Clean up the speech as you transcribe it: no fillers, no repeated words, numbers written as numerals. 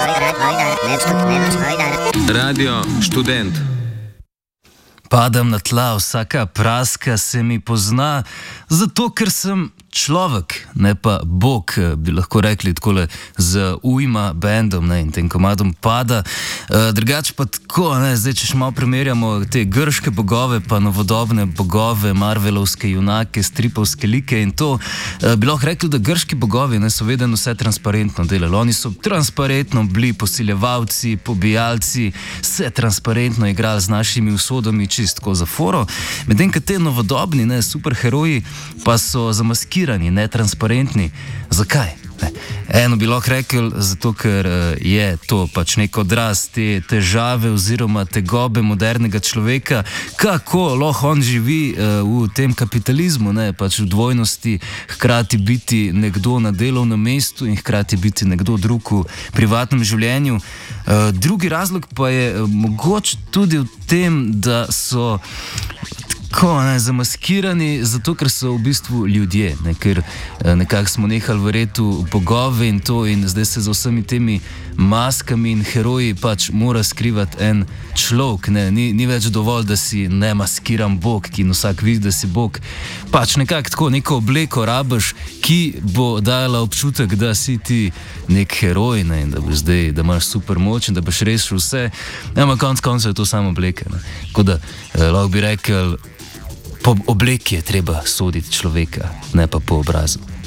Radio Študent. Padam na tla, vsaka praska se mi pozna, zato ker sem človek, ne pa Bog, bi lahko rekli takole z Ujma bandom, ne, in tem komadom Pada. Drugače pa tako, ne, zdaj če še malo primerjamo te grške bogove pa novodobne bogove, marvelovske junake, stripovske like in to, bi lahko rekli, da grški bogovi, ne, so vedno vse transparentno delali. Oni so transparentno bili posiljevalci, pobijalci, vse transparentno igrali z našimi usodami, čistko za foro, medtem ko te novodobni, ne, superheroji pa so zamaskirani, netransparentni. Zakaj? Eno bi lahko rekel, zato ker je to pač nek odraz te težave oziroma tegobe modernega človeka, kako lahko on živi v tem kapitalizmu, ne, pač v dvojnosti, hkrati biti nekdo na delovnem mestu in hkrati biti nekdo drug v privatnem življenju. Drugi razlog pa je mogoče tudi v tem, da so zamaskirani, zato ker so v bistvu ljudje, ne, ker nekako smo nehali verjeti v bogove in to, in zdaj se za vsemi temi maskami in heroji pač mora skrivati en človek, ne, ni več dovolj, da si nemaskiran Bog, ki vsak vidi, da si Bog. Pač nekako tako, neko obleko rabiš, ki bo dala občutek, da si ti nek heroj, ne, in da boš zdaj, da imaš super moč in da boš rešil vse. Ampak konec koncev je to samo obleka, ne. Tako da lahko bi rekel, po obleki je treba soditi človeka, ne pa po obrazu.